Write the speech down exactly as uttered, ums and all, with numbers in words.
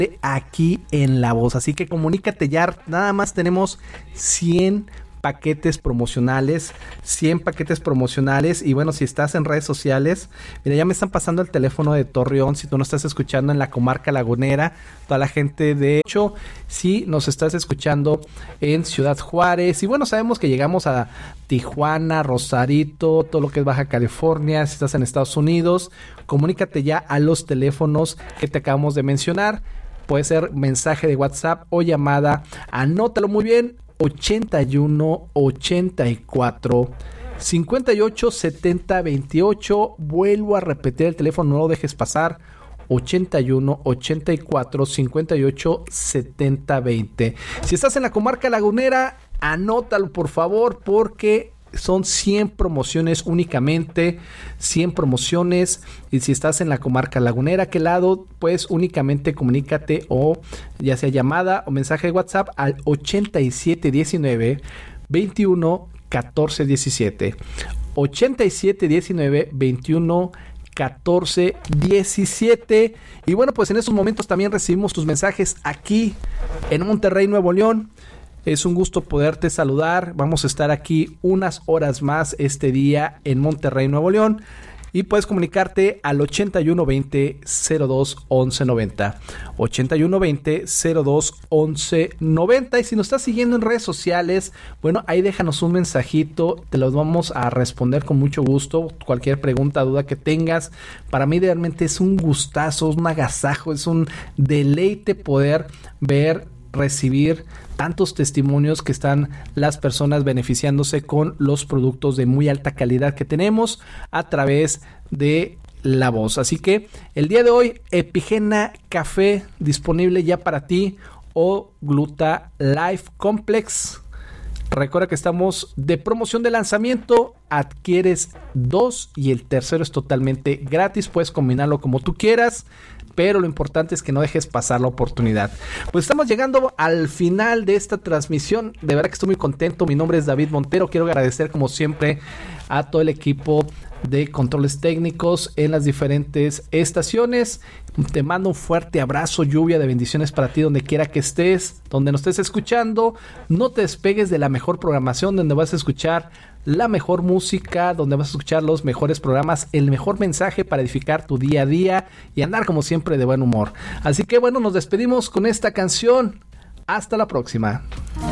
aquí en La Voz. Así que comunícate ya, nada más tenemos cien paquetes promocionales, cien paquetes promocionales. Y bueno, si estás en redes sociales, mira, ya me están pasando el teléfono de Torreón, si tú nos estás escuchando en la comarca lagunera, toda la gente de hecho, si nos estás escuchando en Ciudad Juárez, y bueno, sabemos que llegamos a Tijuana, Rosarito, todo lo que es Baja California, si estás en Estados Unidos, comunícate ya a los teléfonos que te acabamos de mencionar. Puede ser mensaje de WhatsApp o llamada, anótalo muy bien, ochenta y uno, ochenta y cuatro, cincuenta y ocho, setenta, veintiocho. Vuelvo a repetir el teléfono, no lo dejes pasar. ochenta y uno, ochenta y cuatro, cincuenta y ocho, setenta, veinte. Si estás en la comarca lagunera, anótalo por favor, porque son cien promociones únicamente, cien promociones. Y si estás en la comarca lagunera, ¿qué lado? Pues únicamente comunícate, o ya sea llamada o mensaje de WhatsApp al ochenta y siete diecinueve, veintiuno, catorce, diecisiete. ochenta y siete diecinueve, veintiuno, catorce, diecisiete. Y bueno, pues en estos momentos también recibimos tus mensajes aquí en Monterrey, Nuevo León. Es un gusto poderte saludar. Vamos a estar aquí unas horas más este día en Monterrey, Nuevo León. Y puedes comunicarte al ochenta y uno veinte, cero dos, once, noventa. ochenta y uno veinte, cero dos, once, noventa. Y si nos estás siguiendo en redes sociales, bueno, ahí déjanos un mensajito. Te los vamos a responder con mucho gusto. Cualquier pregunta, duda que tengas. Para mí realmente es un gustazo, es un agasajo, es un deleite poder ver, recibir tantos testimonios que están las personas beneficiándose con los productos de muy alta calidad que tenemos a través de La Voz. Así que el día de hoy, Epigena Café disponible ya para ti, o Gluta Life Complex. Recuerda que estamos de promoción de lanzamiento. Adquieres dos y el tercero es totalmente gratis. Puedes combinarlo como tú quieras, pero lo importante es que no dejes pasar la oportunidad. Pues estamos llegando al final de esta transmisión. De verdad que estoy muy contento. Mi nombre es David Montero. Quiero agradecer como siempre a todo el equipo de controles técnicos en las diferentes estaciones. Te mando un fuerte abrazo, lluvia de bendiciones para ti donde quiera que estés, donde nos estés escuchando. No te despegues de la mejor programación, donde vas a escuchar la mejor música, donde vas a escuchar los mejores programas, el mejor mensaje para edificar tu día a día y andar como siempre de buen humor. Así que bueno, nos despedimos con esta canción. Hasta la próxima.